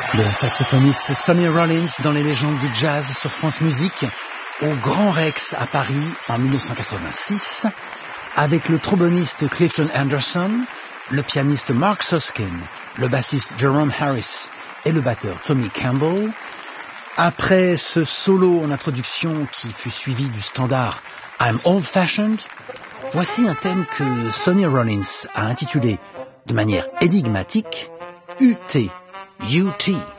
Le saxophoniste Sonny Rollins dans les légendes du jazz sur France Musique, au Grand Rex à Paris en 1986, avec le tromboniste Clifton Anderson, le pianiste Mark Suskin, le bassiste Jerome Harris et le batteur Tommy Campbell. Après ce solo en introduction qui fut suivi du standard I'm Old Fashioned, voici un thème que Sonny Rollins a intitulé de manière énigmatique UT. UT.